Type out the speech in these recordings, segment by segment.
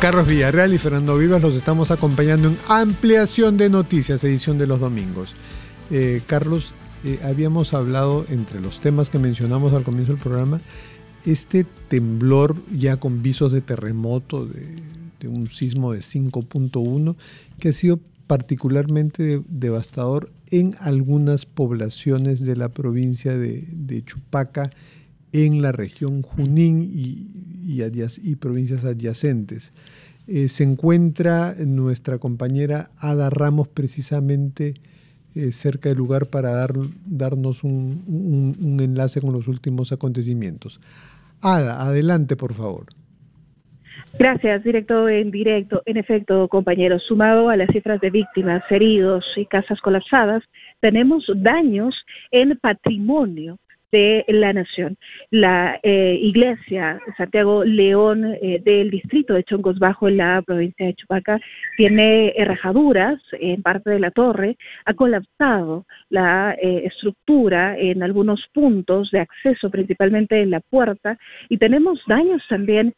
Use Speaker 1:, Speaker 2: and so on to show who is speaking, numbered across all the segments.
Speaker 1: Carlos Villarreal y Fernando Vivas los estamos acompañando en Ampliación de Noticias, edición de los domingos. Carlos, habíamos hablado, entre los temas que mencionamos al comienzo del programa, este temblor ya con visos de terremoto, de un sismo de 5.1, que ha sido particularmente devastador en algunas poblaciones de la provincia de Chupaca, en la región Junín y provincias adyacentes. Se encuentra nuestra compañera Ada Ramos precisamente cerca del lugar para darnos un enlace con los últimos acontecimientos. Ada, adelante, por favor.
Speaker 2: Gracias, directo en directo. En efecto, compañeros, sumado a las cifras de víctimas, heridos y casas colapsadas, tenemos daños en patrimonio de la nación. La iglesia Santiago León del distrito de Chongos Bajo, en la provincia de Chupaca, tiene rajaduras en parte de la torre, ha colapsado la estructura en algunos puntos de acceso, principalmente en la puerta, y tenemos daños también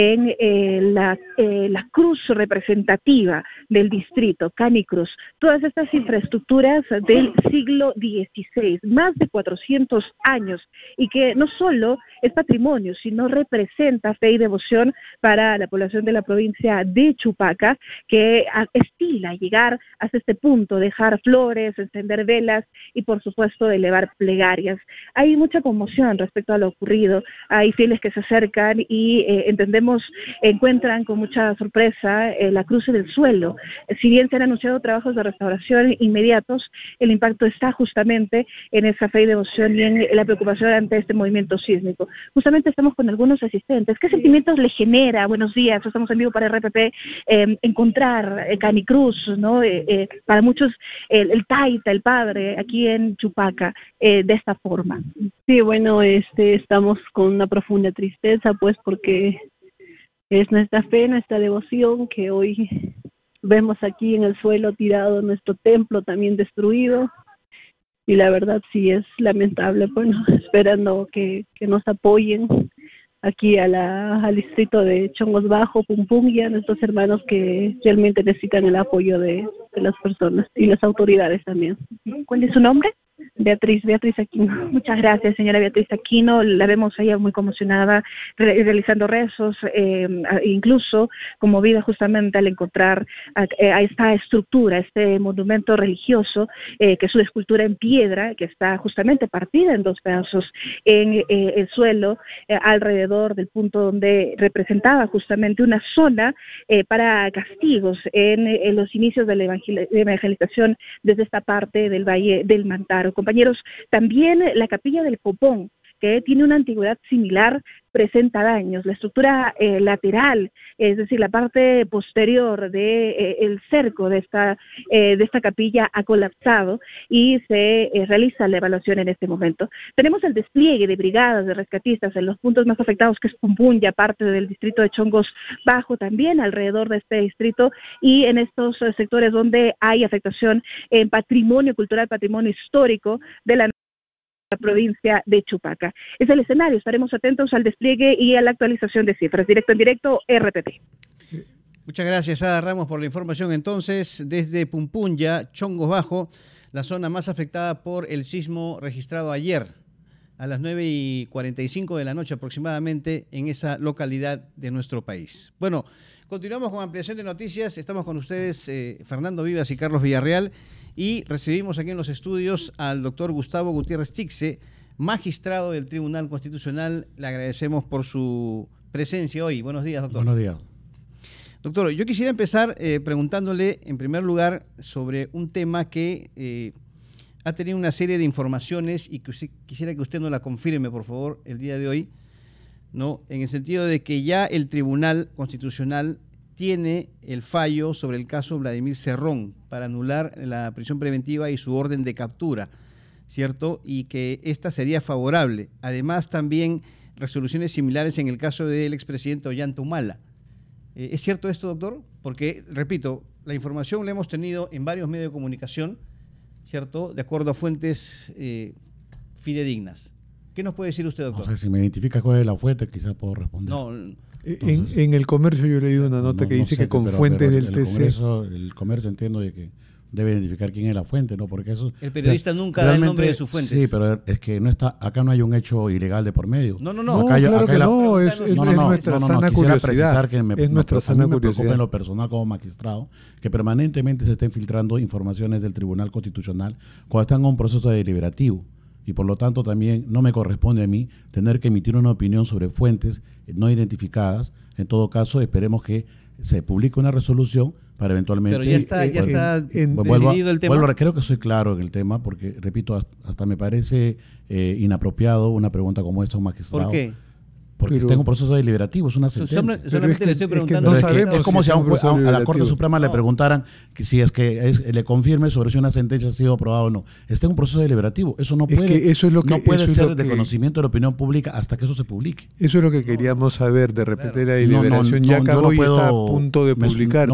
Speaker 2: en la cruz representativa del distrito, Canicruz. Todas estas infraestructuras del siglo XVI, más de 400 años, y que no solo es patrimonio, sino representa fe y devoción para la población de la provincia de Chupaca, que estila llegar hasta este punto, dejar flores, encender velas y por supuesto elevar plegarias. Hay mucha conmoción respecto a lo ocurrido, hay fieles que se acercan y encuentran con mucha sorpresa la cruz en el suelo. Si bien se han anunciado trabajos de restauración inmediatos, el impacto está justamente en esa fe y devoción y en la preocupación ante este movimiento sísmico. Justamente estamos con algunos asistentes. ¿Qué sentimientos le genera? Buenos días, estamos en vivo para RPP, encontrar Canicruz, ¿no? Para muchos el Taita, el padre, aquí en Chupaca, de esta forma.
Speaker 3: Sí, bueno, estamos con una profunda tristeza, pues, porque es nuestra fe, nuestra devoción que hoy vemos aquí en el suelo tirado, nuestro templo también destruido. Y la verdad sí es lamentable, bueno, esperando que nos apoyen aquí al distrito de Chongos Bajo, Pumpungia, nuestros hermanos que realmente necesitan el apoyo de las personas y las autoridades también.
Speaker 2: ¿Cuál es su nombre?
Speaker 3: Beatriz Aquino.
Speaker 2: Muchas gracias, señora Beatriz Aquino. La vemos a ella muy conmocionada, realizando rezos, incluso conmovida justamente al encontrar a esta estructura, este monumento religioso, que es una escultura en piedra, que está justamente partida en dos pedazos en el suelo, alrededor del punto donde representaba justamente una zona para castigos en los inicios de la evangelización desde esta parte del Valle del Mantaro. Compañeros, también la capilla del Copón, que tiene una antigüedad similar, presenta daños. La estructura lateral, es decir, la parte posterior el cerco de esta capilla ha colapsado y se realiza la evaluación en este momento. Tenemos el despliegue de brigadas de rescatistas en los puntos más afectados, que es Pumpunya, parte del distrito de Chongos Bajo, también alrededor de este distrito, y en estos sectores donde hay afectación en patrimonio cultural, patrimonio histórico de la provincia de Chupaca. Es el escenario, estaremos atentos al despliegue y a la actualización de cifras. Directo en directo, RPP.
Speaker 4: Muchas gracias, Ada Ramos, por la información. Entonces, desde Pumpunya, Chongos Bajo, la zona más afectada por el sismo registrado ayer a las 9:45 de la noche aproximadamente en esa localidad de nuestro país. Bueno, continuamos con ampliación de noticias. Estamos con ustedes, Fernando Vivas y Carlos Villarreal. Y recibimos aquí en los estudios al doctor Gustavo Gutiérrez Tixe, magistrado del Tribunal Constitucional. Le agradecemos por su presencia hoy. Buenos días, doctor.
Speaker 5: Buenos días.
Speaker 4: Doctor, yo quisiera empezar preguntándole, en primer lugar, sobre un tema que ha tenido una serie de informaciones y que quisiera que usted nos la confirme, por favor, el día de hoy, ¿no? En el sentido de que ya el Tribunal Constitucional tiene el fallo sobre el caso Vladimir Cerrón para anular la prisión preventiva y su orden de captura, ¿cierto? Y que esta sería favorable. Además, también resoluciones similares en el caso del expresidente Ollanta Humala. ¿Es cierto esto, doctor? Porque, repito, la información la hemos tenido en varios medios de comunicación, ¿cierto? De acuerdo a fuentes fidedignas. ¿Qué nos puede decir usted, doctor?
Speaker 5: No sé, si me identifica cuál es la fuente, quizás puedo responder.
Speaker 4: No,
Speaker 1: En el Comercio yo he leído una nota que dice que con fuentes del TC...
Speaker 5: El Comercio entiendo de que debe identificar quién es la fuente, ¿no? Porque eso...
Speaker 4: El periodista nunca da el nombre de sus fuentes.
Speaker 5: Sí, pero es que acá no hay un hecho ilegal de por medio.
Speaker 1: No, claro que no, es nuestra sana curiosidad.
Speaker 5: Es nuestra sana curiosidad. Me preocupa en lo personal como magistrado que permanentemente se estén filtrando informaciones del Tribunal Constitucional cuando están en un proceso deliberativo. Y por lo tanto también no me corresponde a mí tener que emitir una opinión sobre fuentes no identificadas. En todo caso, esperemos que se publique una resolución para eventualmente...
Speaker 4: Pero ya está decidido el tema.
Speaker 5: Creo que soy claro en el tema, porque, repito, hasta me parece inapropiado una pregunta como esta a un magistrado.
Speaker 4: ¿Por qué?
Speaker 5: Porque está en un proceso deliberativo, es una sentencia.
Speaker 4: Solamente le estoy preguntando.
Speaker 5: Es como si a la Corte Suprema le preguntaran que si le confirme sobre si una sentencia ha sido aprobada o no. Está en un proceso deliberativo. Eso no puede, ser de conocimiento de la opinión pública hasta que eso se publique.
Speaker 1: Eso es lo que queríamos saber. De repente la deliberación ya acabó y está a punto de publicarse.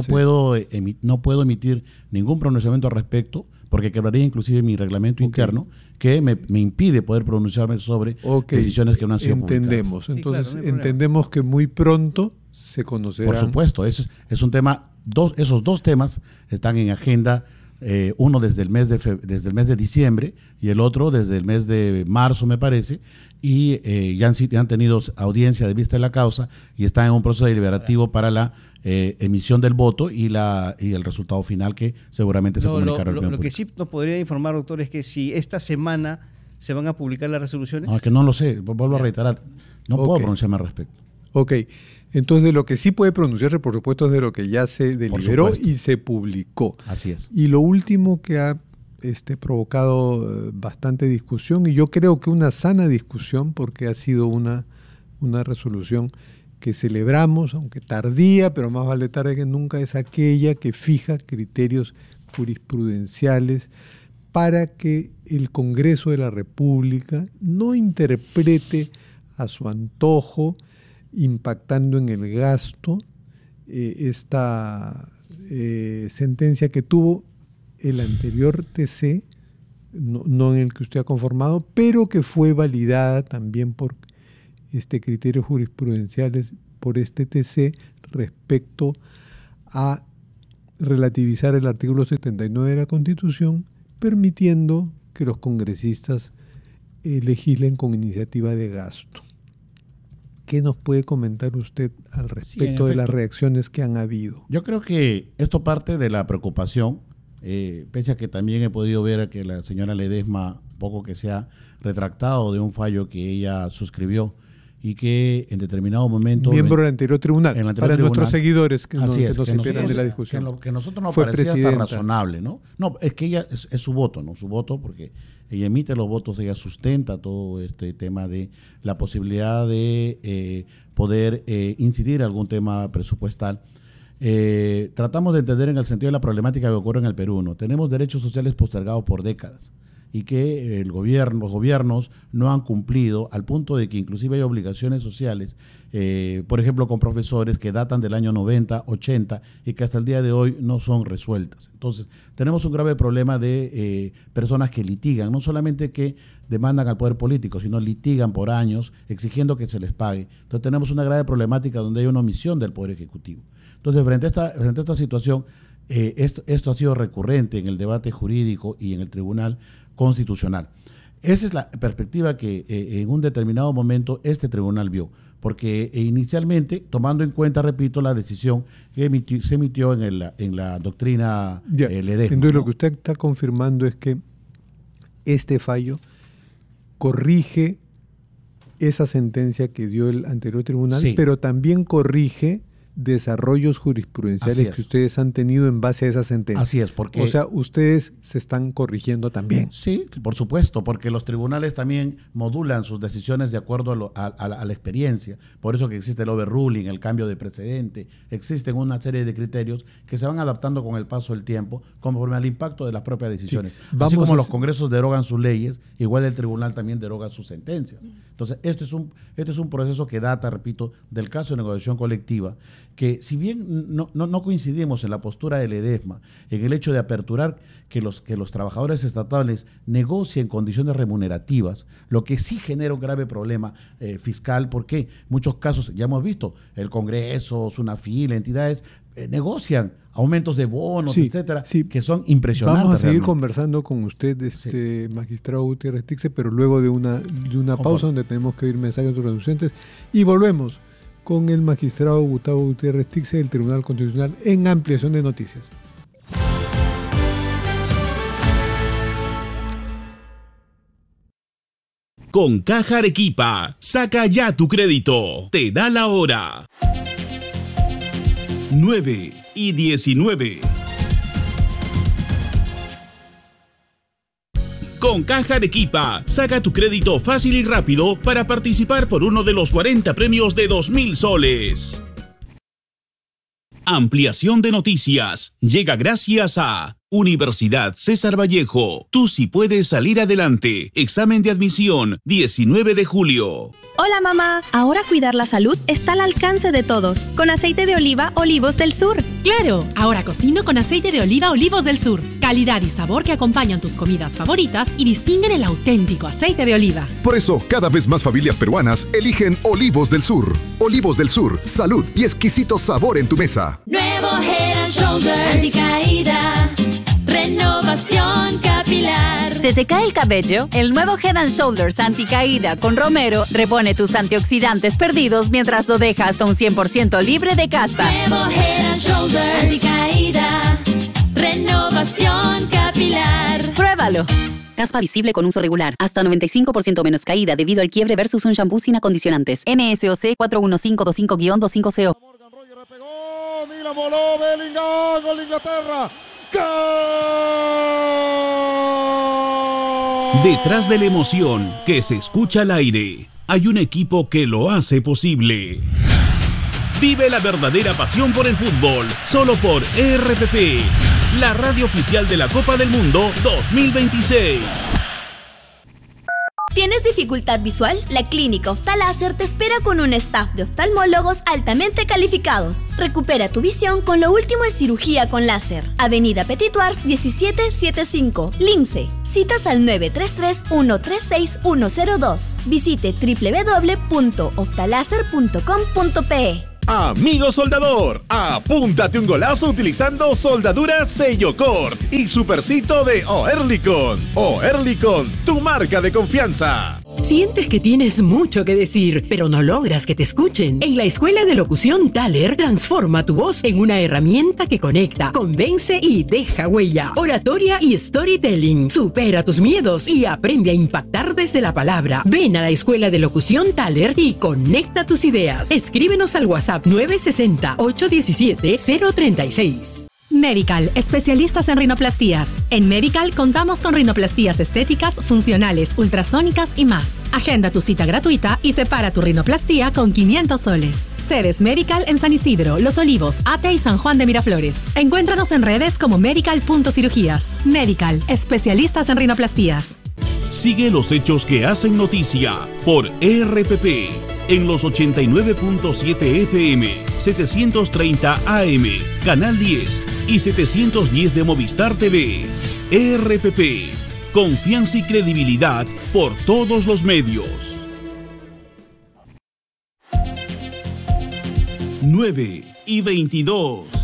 Speaker 5: No puedo emitir ningún pronunciamiento al respecto, porque quebraría inclusive mi reglamento interno, que me impide poder pronunciarme sobre decisiones que no han sido
Speaker 1: entendemos.
Speaker 5: publicadas.
Speaker 1: Entonces,
Speaker 4: claro, no
Speaker 1: entendemos que muy pronto se conocerá.
Speaker 5: Por supuesto, es un tema, esos dos temas están en agenda, uno desde el mes de diciembre y el otro desde el mes de marzo, me parece, y ya han tenido audiencia de vista de la causa y están en un proceso deliberativo para la emisión del voto y el resultado final que seguramente se comunicará.
Speaker 4: Lo que sí nos podría informar, doctor, es que si esta semana se van a publicar las resoluciones.
Speaker 5: No, que no lo sé, vuelvo a reiterar, no puedo pronunciarme al respecto.
Speaker 1: Ok, entonces de lo que sí puede pronunciarse, por supuesto, es de lo que ya se deliberó y se publicó.
Speaker 5: Así es.
Speaker 1: Y lo último que ha provocado bastante discusión, y yo creo que una sana discusión, porque ha sido una resolución que celebramos, aunque tardía, pero más vale tarde que nunca, es aquella que fija criterios jurisprudenciales para que el Congreso de la República no interprete a su antojo, impactando en el gasto, esta sentencia que tuvo el anterior TC, no en el que usted ha conformado, pero que fue validada también por criterios jurisprudenciales por este TC respecto a relativizar el artículo 79 de la Constitución, permitiendo que los congresistas legislen con iniciativa de gasto. ¿Qué nos puede comentar usted al respecto de las reacciones que han habido?
Speaker 5: Yo creo que esto parte de la preocupación, pese a que también he podido ver que la señora Ledesma poco que se ha retractado de un fallo que ella suscribió y que en determinado momento...
Speaker 1: Miembro del anterior tribunal, para nuestros seguidores que no se enteran de la discusión.
Speaker 5: Que nosotros nos parecía hasta razonable, ¿no? No, es que ella es su voto, ¿no? Su voto, porque ella emite los votos, ella sustenta todo este tema de la posibilidad de poder incidir algún tema presupuestal. Tratamos de entender en el sentido de la problemática que ocurre en el Perú, ¿no? Tenemos derechos sociales postergados por décadas y que los gobiernos no han cumplido al punto de que inclusive hay obligaciones sociales, por ejemplo, con profesores que datan del año 90, 80 y que hasta el día de hoy no son resueltas. Entonces, tenemos un grave problema de personas que litigan, no solamente que demandan al poder político, sino litigan por años exigiendo que se les pague. Entonces, tenemos una grave problemática donde hay una omisión del Poder Ejecutivo. Entonces, frente a esta situación, esto ha sido recurrente en el debate jurídico y en el Tribunal Constitucional. Esa es la perspectiva que en un determinado momento este tribunal vio, porque inicialmente, tomando en cuenta, repito, la decisión que se emitió en la doctrina Ledesma.
Speaker 1: Entonces, lo que usted está confirmando es que este fallo corrige esa sentencia que dio el anterior tribunal, pero también corrige desarrollos jurisprudenciales que ustedes han tenido en base a esa sentencia.
Speaker 5: Así es, porque...
Speaker 1: O sea, ustedes se están corrigiendo también.
Speaker 5: Sí, por supuesto, porque los tribunales también modulan sus decisiones de acuerdo a la experiencia. Por eso que existe el overruling, el cambio de precedente. Existen una serie de criterios que se van adaptando con el paso del tiempo, conforme al impacto de las propias decisiones. Sí. Así como los congresos derogan sus leyes, igual el tribunal también deroga sus sentencias. Entonces, este es un proceso que data, repito, del caso de negociación colectiva, que si bien no coincidimos en la postura del EDESMA, en el hecho de aperturar que los trabajadores estatales negocien condiciones remunerativas, lo que sí genera un grave problema fiscal, porque muchos casos, ya hemos visto, el Congreso, SUNAFIL, entidades negocian aumentos de bonos, etcétera, que son impresionantes.
Speaker 1: Vamos a seguir conversando con usted, magistrado Gutiérrez Tixe, pero luego de una pausa donde tenemos que oír mensajes introducentes y volvemos con el magistrado Gustavo Gutiérrez Tixe del Tribunal Constitucional en Ampliación de Noticias.
Speaker 6: Con Caja Arequipa, saca ya tu crédito. Te da la hora. 9:19. Con Caja Arequipa, saca tu crédito fácil y rápido para participar por uno de los 40 premios de 2.000 soles. Ampliación de noticias llega gracias a Universidad César Vallejo. Tú sí puedes salir adelante. Examen de admisión, 19 de julio.
Speaker 7: Hola mamá, ahora cuidar la salud está al alcance de todos, con aceite de oliva Olivos del Sur.
Speaker 8: ¡Claro! Ahora cocino con aceite de oliva Olivos del Sur. Calidad y sabor que acompañan tus comidas favoritas y distinguen el auténtico aceite de oliva.
Speaker 9: Por eso, cada vez más familias peruanas eligen Olivos del Sur. Olivos del Sur, salud y exquisito sabor en tu mesa.
Speaker 10: Nuevo Head and Shoulders anticaída, renovación capilar.
Speaker 11: ¿Se te cae el cabello? El nuevo Head and Shoulders anticaída con romero repone tus antioxidantes perdidos mientras lo deja hasta un 100% libre de caspa.
Speaker 10: Nuevo Head and Shoulders anticaída, renovación capilar.
Speaker 11: Pruébalo. Caspa visible con uso regular. Hasta 95% menos caída debido al quiebre versus un shampoo sin acondicionantes. NSOC 41525-250.
Speaker 12: Ni la voló Bellingham, gol de Inglaterra. ¡Gol!
Speaker 6: Detrás de la emoción que se escucha al aire, hay un equipo que lo hace posible. Vive la verdadera pasión por el fútbol, solo por RPP, la radio oficial de la Copa del Mundo 2026.
Speaker 7: ¿Tienes dificultad visual? La Clínica Oftaláser te espera con un staff de oftalmólogos altamente calificados. Recupera tu visión con lo último en cirugía con láser. Avenida Petituars 1775, Lince. Citas al 933-136-102. Visite www.oftaláser.com.pe.
Speaker 13: Amigo soldador, apúntate un golazo utilizando soldadura Sellocort y Supercito de Oerlikon. Oerlikon, tu marca de confianza.
Speaker 8: ¿Sientes que tienes mucho que decir, pero no logras que te escuchen? En la Escuela de Locución Thaler, transforma tu voz en una herramienta que conecta, convence y deja huella. Oratoria y storytelling. Supera tus miedos y aprende a impactar desde la palabra. Ven a la Escuela de Locución Thaler y conecta tus ideas. Escríbenos al WhatsApp 960-817-036.
Speaker 14: Medical, especialistas en rinoplastías. En Medical contamos con rinoplastías estéticas, funcionales, ultrasónicas y más. Agenda tu cita gratuita y separa tu rinoplastía con 500 soles. Sedes Medical en San Isidro, Los Olivos, Ate y San Juan de Miraflores. Encuéntranos en redes como medical.cirugías. Medical, especialistas en rinoplastías.
Speaker 6: Sigue los hechos que hacen noticia por RPP en los 89.7 FM, 730 AM, Canal 10 y 710 de Movistar TV. RPP, confianza y credibilidad por todos los medios. 9:22.